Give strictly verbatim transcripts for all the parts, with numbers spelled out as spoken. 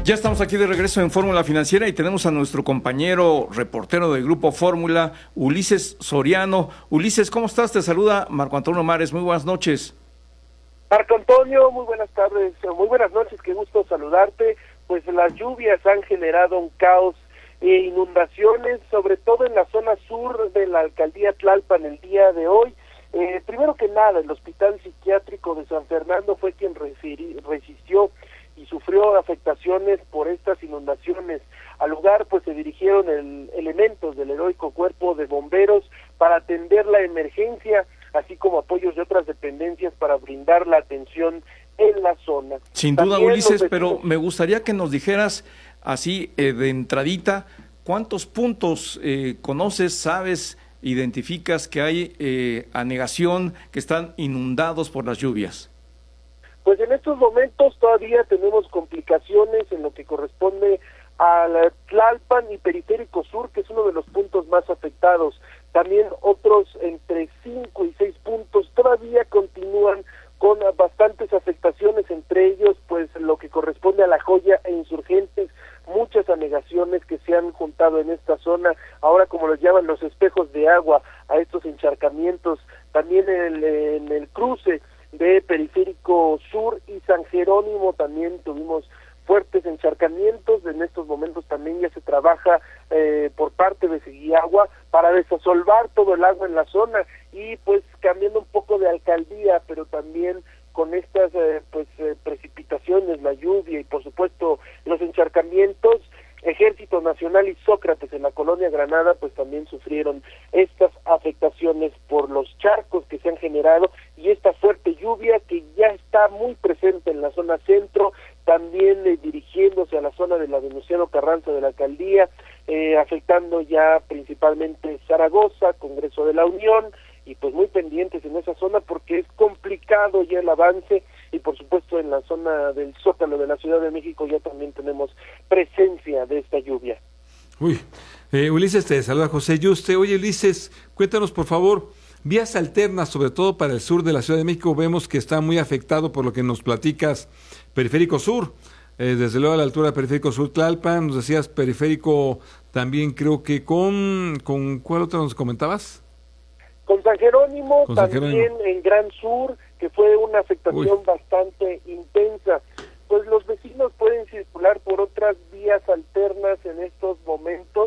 Ya estamos aquí de regreso en Fórmula Financiera y tenemos a nuestro compañero reportero del Grupo Fórmula, Ulises Soriano. Ulises, ¿cómo estás? Te saluda Marco Antonio Mares. Muy buenas noches. Marco Antonio, muy buenas tardes, muy buenas noches, qué gusto saludarte. Pues las lluvias han generado un caos e inundaciones, sobre todo en la zona sur de la alcaldía Tlalpan el día de hoy. Eh, primero que nada, el Hospital Psiquiátrico de San Fernando fue quien refiri, resistió y sufrió afectaciones por estas inundaciones. Al lugar pues se dirigieron el, elementos del heroico cuerpo de bomberos para atender la emergencia, así como apoyos de otras dependencias para brindar la atención en la zona. Sin duda, También Ulises, pero me gustaría que nos dijeras así eh, de entradita, ¿cuántos puntos eh, conoces, sabes, identificas que hay eh, anegación, que están inundados por las lluvias? Pues en estos momentos todavía tenemos complicaciones en lo que corresponde a la Tlalpan y Periférico Sur, que es uno de los puntos más afectados. También otros entre cinco y seis puntos todavía continúan con bastantes afectaciones, entre ellos pues lo que corresponde a La Joya e Insurgentes, muchas anegaciones que se han juntado en esta zona, ahora como los llaman los espejos de agua, a estos encharcamientos, también en el, en el cruce de Periférico Sur y San Jerónimo también tuvimos fuertes encharcamientos. En estos momentos también ya se trabaja eh, por parte de Seguiagua para desasolvar todo el agua en la zona y pues cambiando un poco de alcaldía, pero también con estas eh, pues eh, precipitaciones, la lluvia y por supuesto los encharcamientos, Ejército Nacional y Sócrates en la colonia Granada pues también sufrieron estas afectaciones por los charcos que se han generado y esta fuerte lluvia que ya está muy presente en la zona centro, también eh, dirigiéndose a la zona de la Venustiano Carranza de la alcaldía, eh, afectando ya principalmente Zaragoza, Congreso de la Unión, y pues muy pendientes en esa zona porque es complicado ya el avance y por supuesto en la zona del Zócalo de la Ciudad de México ya también tenemos presencia de esta lluvia. Uy, eh, Ulises, te saluda José Yuste. Oye Ulises, cuéntanos por favor, vías alternas sobre todo para el sur de la Ciudad de México, vemos que está muy afectado por lo que nos platicas Periférico Sur, eh, desde luego a la altura de Periférico Sur Tlalpan, nos decías Periférico también creo que con, con ¿cuál otro nos comentabas? Con San Jerónimo, Con San también Jerónimo. En Gran Sur, que fue una afectación Uy. bastante intensa. Pues los vecinos pueden circular por otras vías alternas en estos momentos.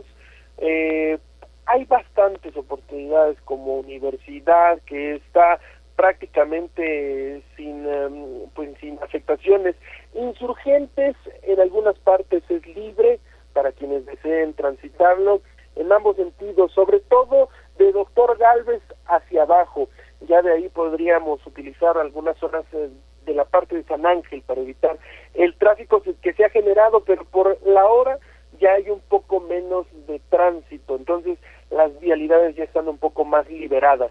Eh, hay bastantes oportunidades como Universidad, que está prácticamente sin, um, pues, sin afectaciones. Insurgentes en algunas partes es libre para quienes deseen transitarlo en ambos sentidos, sobre todo de Doctor Gálvez hacia abajo. Ya de ahí podríamos utilizar algunas zonas eh, de la parte de San Ángel para evitar el tráfico que se ha generado, pero por la hora ya hay un poco menos de tránsito, entonces las vialidades ya están un poco más liberadas.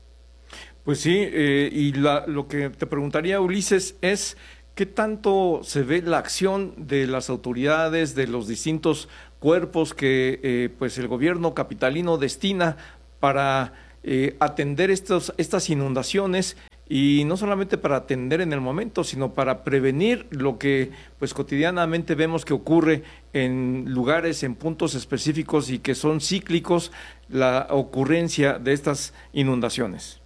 Pues sí, eh, y la, lo que te preguntaría, Ulises, es ¿qué tanto se ve la acción de las autoridades, de los distintos cuerpos que eh, pues el gobierno capitalino destina para eh, atender estos, estas inundaciones? Y no solamente para atender en el momento, sino para prevenir lo que pues cotidianamente vemos que ocurre en lugares, en puntos específicos y que son cíclicos, la ocurrencia de estas inundaciones.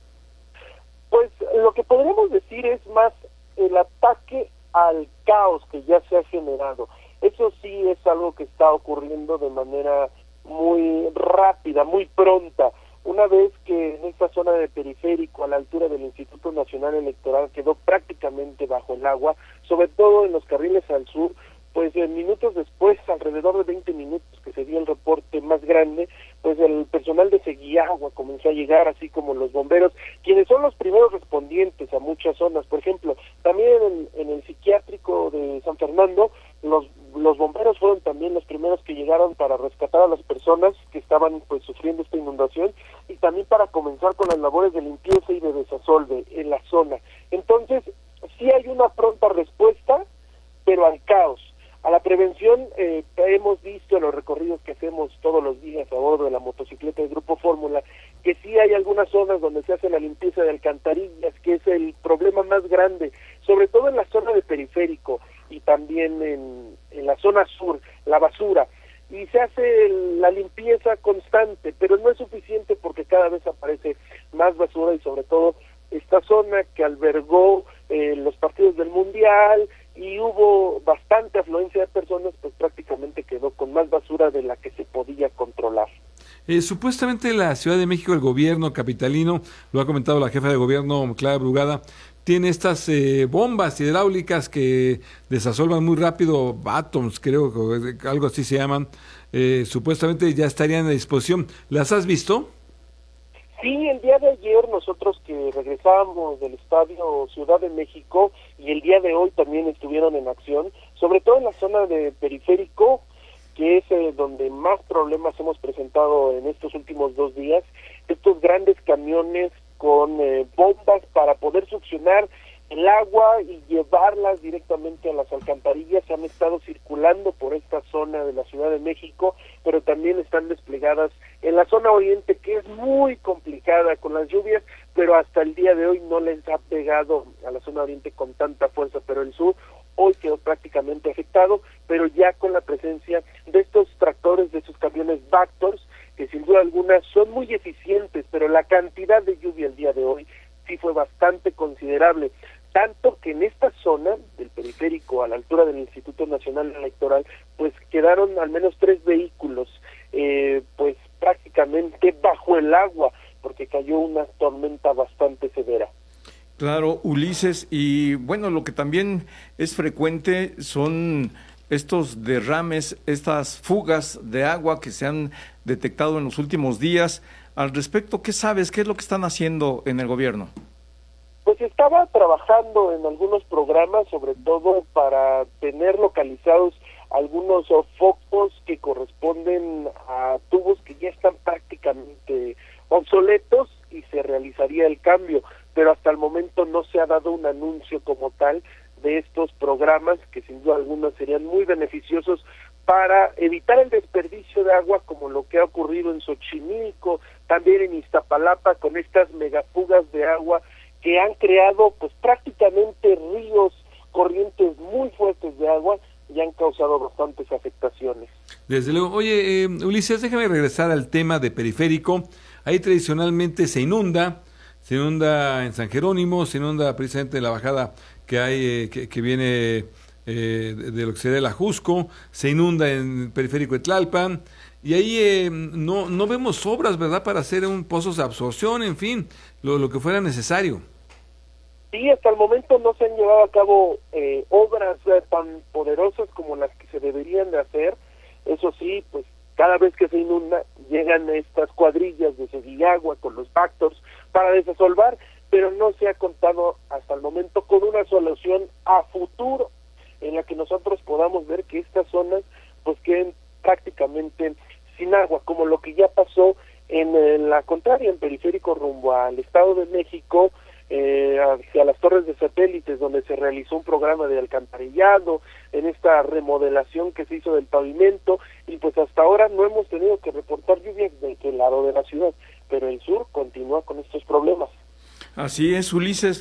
Pues lo que podríamos decir es más el ataque al caos que ya se ha generado. Eso sí es algo que está ocurriendo de manera muy rápida, muy pronta. Una vez que en esta zona de periférico, a la altura del Instituto Nacional Electoral, quedó prácticamente bajo el agua, sobre todo en los carriles al sur, pues en minutos después, alrededor de veinte minutos que se dio el reporte más grande, pues el personal de Seguiagua comenzó a llegar, así como los bomberos, quienes son los primeros respondientes a muchas zonas. Por ejemplo, también en, en el psiquiátrico de San Fernando, los los bomberos fueron también los primeros que llegaron para rescatar a las personas que estaban pues sufriendo esta inundación y también para comenzar con las labores de limpieza y de desasolve en la zona. Entonces, sí hay una pronta respuesta, pero al caos. A la prevención, eh, hemos visto en los recorridos que hacemos todos los días a bordo de la motocicleta del Grupo Fórmula, que sí hay algunas zonas donde se hace la limpieza de alcantarillas, que es el problema más grande, sobre todo en la zona de periférico. y también en, en la zona sur, la basura. Y se hace la limpieza constante, pero no es suficiente porque cada vez aparece más basura y sobre todo esta zona que albergó eh, los partidos del Mundial y hubo bastante afluencia de personas, pues prácticamente quedó con más basura de la que se podía controlar. Eh, supuestamente la Ciudad de México, el gobierno capitalino, lo ha comentado la jefa de gobierno, Clara Brugada, tiene estas eh, bombas hidráulicas que desasolvan muy rápido, átomos, creo que algo así se llaman, eh, supuestamente ya estarían a disposición. ¿Las has visto? Sí, el día de ayer nosotros que regresábamos del Estadio Ciudad de México y el día de hoy también estuvieron en acción, sobre todo en la zona de Periférico, que es eh, donde más problemas hemos presentado en estos últimos dos días, estos grandes camiones con eh, bombas para poder succionar el agua y llevarlas directamente a las alcantarillas, han estado circulando por esta zona de la Ciudad de México, pero también están desplegadas en la zona oriente, que es muy complicada con las lluvias, pero hasta el día de hoy no les ha pegado a la zona oriente con tanta fuerza, pero el sur hoy quedó prácticamente afectado, pero ya con la presencia de estos tractores, de esos camiones Vactors, que sin duda alguna son muy eficientes, pero la cantidad de lluvia el día de hoy sí fue bastante considerable, tanto que en esta zona del periférico, a la altura del Instituto Nacional Electoral, pues quedaron al menos tres vehículos, eh, pues prácticamente bajo el agua, porque cayó una tormenta bastante severa. Claro, Ulises, y bueno, lo que también es frecuente son estos derrames, estas fugas de agua que se han detectado en los últimos días. Al respecto, ¿qué sabes? ¿Qué es lo que están haciendo en el gobierno? Pues estaba trabajando en algunos programas, sobre todo para tener localizados algunos focos que corresponden a tubos que ya están prácticamente obsoletos y se realizaría el cambio, pero hasta el momento no se ha dado un anuncio como tal de estos programas que sin duda alguna serían muy beneficiosos para evitar el desperdicio de agua como lo que ha ocurrido en Xochimilco, también en Iztapalapa con estas megafugas de agua que han creado pues prácticamente ríos, corrientes muy fuertes de agua y han causado bastantes afectaciones. Desde luego. Oye, eh, Ulises, déjame regresar al tema de Periférico. Ahí tradicionalmente se inunda, se inunda en San Jerónimo, se inunda precisamente en la bajada que hay, eh, que, que viene eh, de, de lo que sería la Jusco, se inunda en el Periférico de Tlalpan, y ahí eh, no, no vemos obras, ¿verdad?, para hacer un pozos de absorción, en fin, lo, lo que fuera necesario. Sí, hasta el momento no se han llevado a cabo eh, obras eh, tan poderosas como las que se deberían de hacer. Eso sí, pues cada vez que se inunda llegan estas cuadrillas de Seguiagua con los Vactors para desasolvar, pero no se ha contado hasta el momento con una solución a futuro en la que nosotros podamos ver que estas zonas pues queden prácticamente sin agua, como lo que ya pasó en, en la contraria, en Periférico rumbo al Estado de México, eh, hacia las torres de satélites, donde se realizó un programa de alcantarillado, en esta remodelación que se hizo del pavimento, y pues hasta ahora no hemos tenido que reportar lluvias de aquel lado de la ciudad, pero el sur continúa con estos problemas. Así es, Ulises.